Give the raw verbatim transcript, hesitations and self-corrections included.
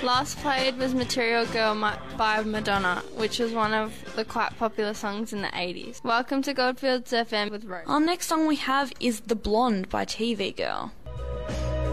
Last played was Material Girl by Madonna, which was one of the quite popular songs in the eighties. Welcome to Goldfields F M with Rose. Our next song we have is The Blonde by T V Girl.